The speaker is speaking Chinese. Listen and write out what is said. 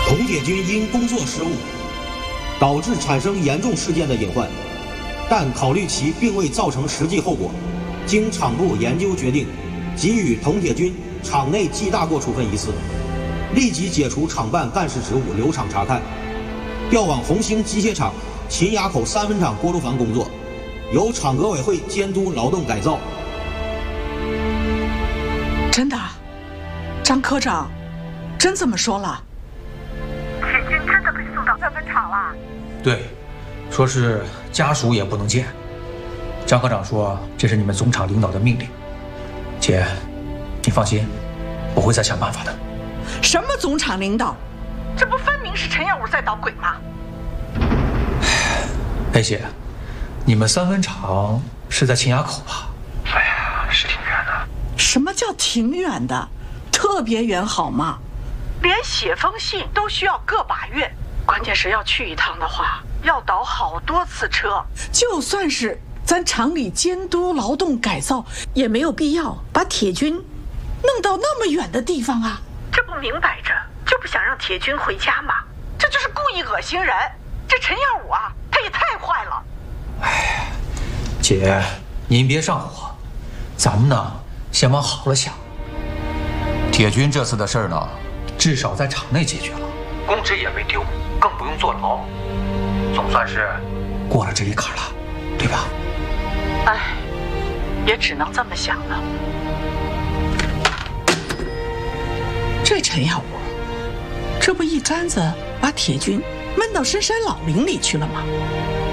铜铁军因工作失误，导致产生严重事件的隐患，但考虑其并未造成实际后果，经厂部研究决定，给予铜铁军厂内记大过处分一次，立即解除厂办干事职务，留厂查看，调往红星机械厂秦崖口3分厂锅炉房工作，由厂革委会监督劳动改造。 真的，张科长，真这么说了？ 铁军真的被送到3分厂了？ 对，说是家属也不能见。张科长说这是你们总厂领导的命令。姐，你放心，我会再想办法的。 什么总厂领导？这不分明是陈耀武在捣鬼吗？ 哎姐，你们3分厂是在秦崖口吧？ 哎呀，是挺远的。 什么叫挺远的？特别远好吗？连写封信都需要个把月，关键是要去一趟的话，要倒好多次车。就算是咱厂里监督劳动改造，也没有必要把铁军弄到那么远的地方啊！这不明摆着就不想让铁军回家吗？这就是故意恶心人。这陈耀武啊，他也太坏了。 哎，姐，您别上火，咱们呢先往好了想。铁军这次的事儿呢，至少在厂内解决了，公职也没丢，更不用坐牢，总算是过了这一坎了，对吧？ 哎，也只能这么想了。这陈耀武，这不一竿子把铁军闷到深山老林里去了吗？